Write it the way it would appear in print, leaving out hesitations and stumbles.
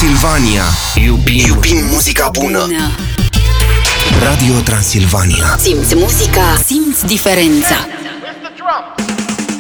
Transilvania. Iubim muzica bună. Radio Transilvania. Simți muzica, simți diferența.